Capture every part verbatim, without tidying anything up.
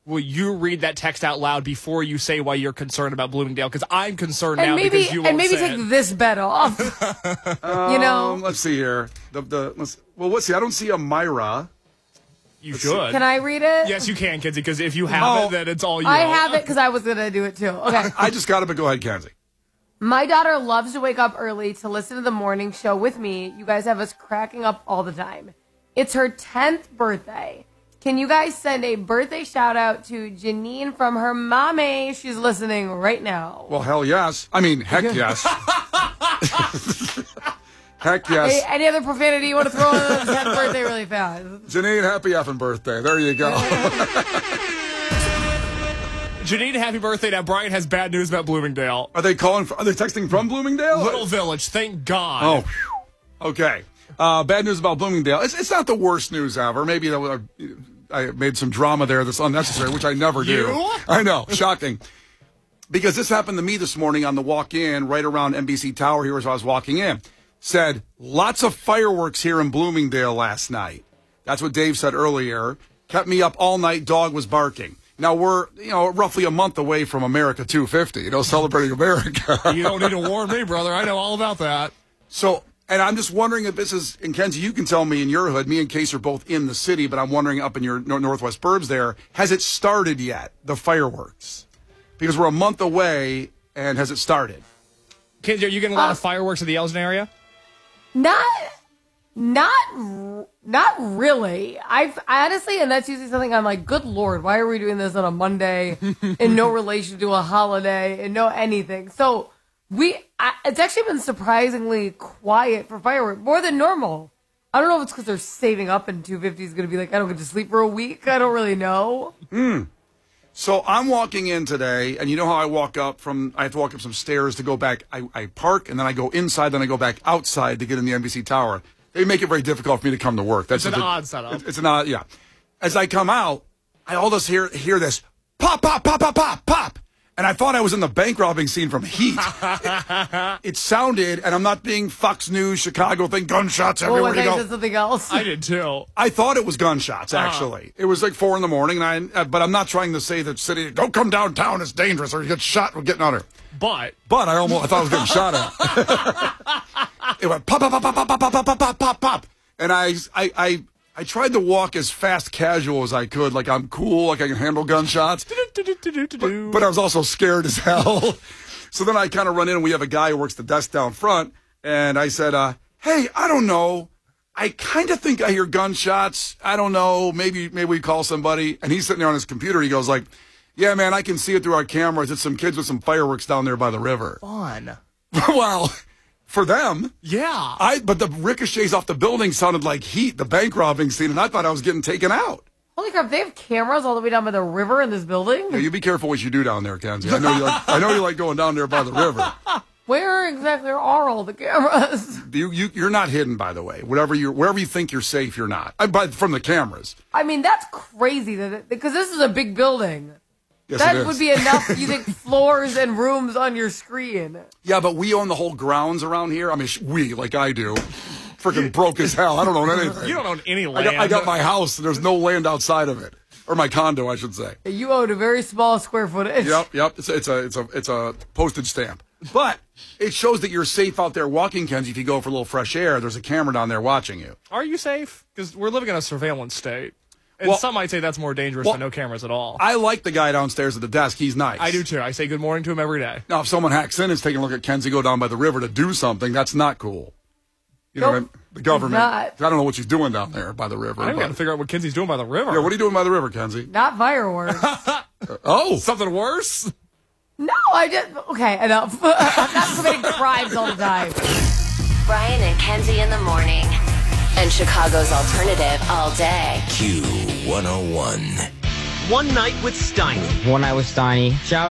will you read that text out loud before you say why you're concerned about Bloomingdale? Because I'm concerned and now maybe, because you won't And maybe say take it. this bet off. um, you know? Let's see here. The, the, let's, well, let's see. I don't see a Myra. You let's should. See. Can I read it? Yes, you can, Kenzie, because if you have oh, it, then it's all you. I have it because I was going to do it too. Okay. I, I just got it, but go ahead, Kenzie. My daughter loves to wake up early to listen to the morning show with me. You guys have us cracking up all the time. It's her tenth birthday. Can you guys send a birthday shout out to Janine from her mommy? She's listening right now. Well, hell yes. I mean, heck yes. Heck yes. Hey, any other profanity you want to throw in on the tenth birthday really fast? Janine, happy effing birthday. There you go. Janine, happy birthday. Now, Brian has bad news about Bloomingdale. Are they calling? Are they texting from Bloomingdale? Little Village, thank God. Oh, okay. Uh, bad news about Bloomingdale. It's, it's not the worst news ever. Maybe that was, I made some drama there that's unnecessary, which I never do. You? I know. Shocking. Because this happened to me this morning on the walk in, right around N B C Tower here as I was walking in. Said, lots of fireworks here in Bloomingdale last night. That's what Dave said earlier. Kept me up all night. Dog was barking. Now, we're, you know, roughly a month away from America two fifty, you know, celebrating America. You don't need to warn me, brother. I know all about that. So, and I'm just wondering if this is, and Kenzie, you can tell me in your hood, me and Case are both in the city, but I'm wondering up in your Northwest burbs there, has it started yet, the fireworks? Because we're a month away, and has it started? Kenzie, are you getting a lot uh, of fireworks in the Elgin area? Not, not, not really. I've I honestly, and that's usually something I'm like, good Lord, why are we doing this on a Monday in no relation to a holiday and no anything? So we, I, it's actually been surprisingly quiet for fireworks, more than normal. I don't know if it's because they're saving up and two fifty is going to be like, I don't get to sleep for a week. I don't really know. Hmm. So I'm walking in today, and you know how I walk up from, I have to walk up some stairs to go back. I, I park, and then I go inside, then I go back outside to get in the N B C Tower. They make it very difficult for me to come to work. That's it's an a, odd setup. It's, it's an odd, yeah. As I come out, I all just hear, hear this pop, pop, pop, pop, pop, pop. And I thought I was in the bank robbing scene from Heat. it, it sounded, and I'm not being Fox News, Chicago thing, gunshots everywhere Oh, you I go. said something else. I did too. I thought it was gunshots, actually. Uh-huh. It was like four in the morning, and I, uh, but I'm not trying to say that city, don't come downtown, it's dangerous, or you get shot with getting out of here. But. But I almost, I thought I was getting shot at. It went pop, pop, pop, pop, pop, pop, pop, pop, pop, pop, pop. And I, I, I, I tried to walk as fast casual as I could, like I'm cool, like I can handle gunshots. But, but I was also scared as hell. So then I kind of run in, and we have a guy who works the desk down front, and I said, uh, hey, I don't know. I kind of think I hear gunshots. I don't know. Maybe maybe we call somebody. And he's sitting there on his computer. He goes like, yeah, man, I can see it through our cameras. It's some kids with some fireworks down there by the river. Fun. Well, for them. Yeah. I But the ricochets off the building sounded like Heat, the bank robbing scene, and I thought I was getting taken out. Holy crap, they have cameras all the way down by the river in this building? Yeah, you be careful what you do down there, Kenzie. I know you like, I know you like going down there by the river. Where exactly are all the cameras? You, you, you're not hidden, by the way. Whatever you, wherever you think you're safe, you're not. I, by, from the cameras. I mean, that's crazy, that because this is a big building. Yes, that it is. would be enough, you think, floors and rooms on your screen. Yeah, but we own the whole grounds around here. I mean, we, like I do. Freaking broke as hell. I don't own anything. You don't own any land. I got, I got my house, and there's no land outside of it. Or my condo, I should say. You own a very small square footage. Yep, yep. It's a, it's a, it's a, it's a postage stamp. But it shows that you're safe out there walking, Kenzie. If you go for a little fresh air, there's a camera down there watching you. Are you safe? Because we're living in a surveillance state. And Well- some might say that's more dangerous well, than no cameras at all. I like the guy downstairs at the desk. He's nice. I do too. I say good morning to him every day. Now, if someone hacks in and is taking a look at Kenzie go down by the river to do something, that's not cool. You know Nope, what I mean? The government. not. I don't know what she's doing down there by the river. I got to but- figure out what Kenzie's doing by the river. Yeah, what are you doing by the river, Kenzie? Not fireworks. Oh, Something worse? No, I just, okay, enough. I'm not committing crimes all the time. Brian and Kenzie in the morning. And Chicago's alternative all day. Q one oh one. One Night with Steiny. One Night with Steiny. Shout.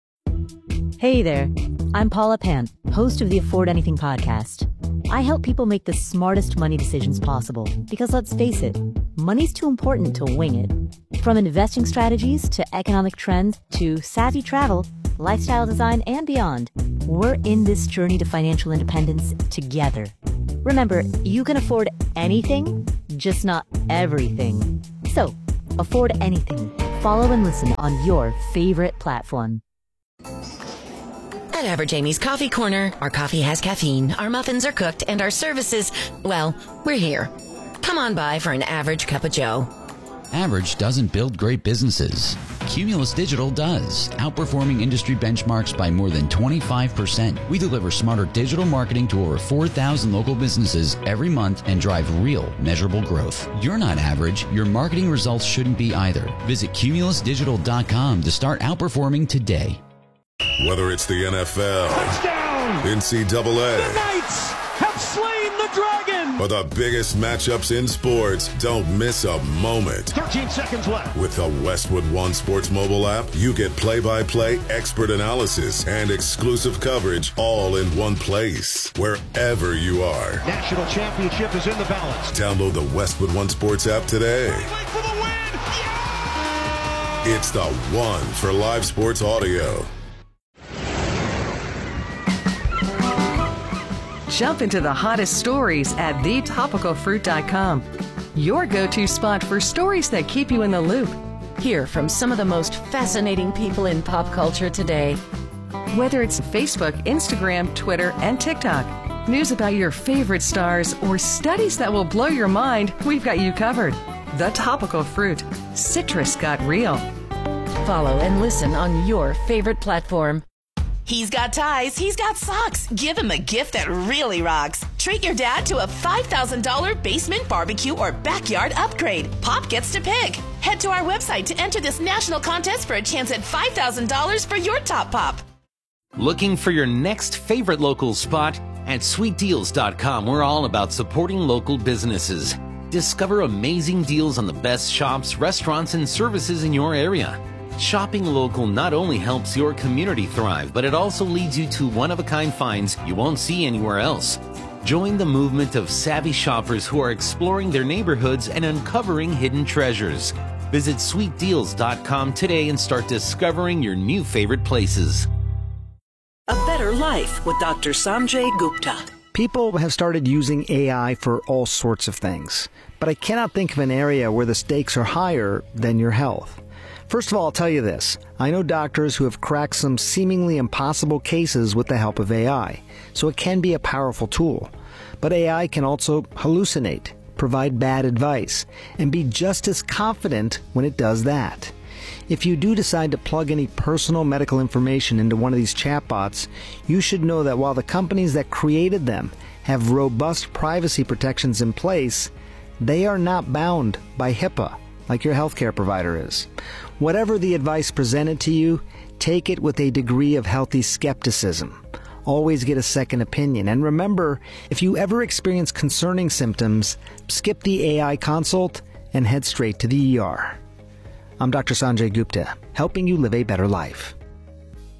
Hey there, I'm Paula Pant, host of the Afford Anything podcast. I help people make the smartest money decisions possible because let's face it, money's too important to wing it. From investing strategies to economic trends to savvy travel, lifestyle design, and beyond, we're in this journey to financial independence together. Remember, you can afford anything, just not everything. So, afford anything. Follow and listen on your favorite platform. At Average Amy's Coffee Corner, our coffee has caffeine, our muffins are cooked, and our services, well, we're here. Come on by for an average cup of joe. Average doesn't build great businesses. Cumulus Digital does, outperforming industry benchmarks by more than twenty-five percent. We deliver smarter digital marketing to over four thousand local businesses every month and drive real, measurable growth. You're not average. Your marketing results shouldn't be either. Visit cumulus digital dot com to start outperforming today. Whether it's the N F L, touchdown, N C double A, the Knights have slain the dragon, or the biggest matchups in sports, don't miss a moment. thirteen seconds left. With the Westwood One Sports mobile app, you get play-by-play, expert analysis, and exclusive coverage all in one place, wherever you are. National championship is in the balance. Download the Westwood One Sports app today. Wait for the win! Yeah! It's the one for live sports audio. Jump into the hottest stories at the topical fruit dot com. Your go-to spot for stories that keep you in the loop. Hear from some of the most fascinating people in pop culture today. Whether it's Facebook, Instagram, Twitter, and TikTok, news about your favorite stars, or studies that will blow your mind, we've got you covered. The Topical Fruit. Citrus got real. Follow and listen on your favorite platform. He's got ties, he's got socks. Give him a gift that really rocks. Treat your dad to a five thousand dollars basement barbecue or backyard upgrade. Pop gets to pick. Head to our website to enter this national contest for a chance at five thousand dollars for your top pop. Looking for your next favorite local spot? At sweet deals dot com, we're all about supporting local businesses. Discover amazing deals on the best shops, restaurants, and services in your area. Shopping local not only helps your community thrive, but it also leads you to one-of-a-kind finds you won't see anywhere else. Join the movement of savvy shoppers who are exploring their neighborhoods and uncovering hidden treasures. Visit sweet deals dot com today and start discovering your new favorite places. A Better Life with Doctor Sanjay Gupta. People have started using A I for all sorts of things, but I cannot think of an area where the stakes are higher than your health. First of all, I'll tell you this. I know doctors who have cracked some seemingly impossible cases with the help of A I, so it can be a powerful tool. But A I can also hallucinate, provide bad advice, and be just as confident when it does that. If you do decide to plug any personal medical information into one of these chatbots, you should know that while the companies that created them have robust privacy protections in place, they are not bound by HIPAA like your healthcare provider is. Whatever the advice presented to you, take it with a degree of healthy skepticism. Always get a second opinion. And remember, if you ever experience concerning symptoms, skip the A I consult and head straight to the E R. I'm Doctor Sanjay Gupta, helping you live a better life.